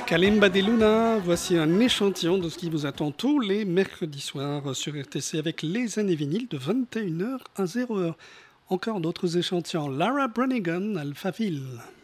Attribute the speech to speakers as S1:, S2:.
S1: Kalimba de Luna, voici un échantillon de ce qui vous attend tous les mercredis soirs sur RTC avec les années vinyles de 21h à 0h. Encore d'autres échantillons. Lara Branigan, Alphaville.